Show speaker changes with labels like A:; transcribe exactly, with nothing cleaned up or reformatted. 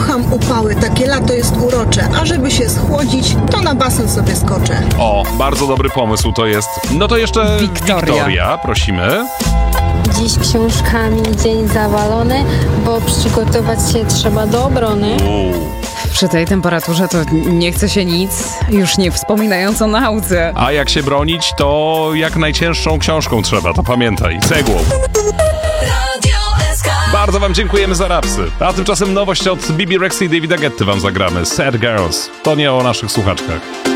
A: kocham upały, takie lato jest urocze, a żeby się schłodzić, to na basen sobie skoczę.
B: O, bardzo dobry pomysł to jest. No to jeszcze
C: Wiktoria.
B: Wiktoria, prosimy.
D: Dziś książkami dzień zawalony, bo przygotować się trzeba do obrony.
B: Uuu.
C: Przy tej temperaturze to nie chce się nic, już nie wspominając o nauce.
B: A jak się bronić, to jak najcięższą książką trzeba, to pamiętaj, cegłą. Bardzo wam dziękujemy za rapsy. A tymczasem nowość od Bibi Rexha i Davida Guetty wam zagramy. Sad Girls. To nie o naszych słuchaczkach.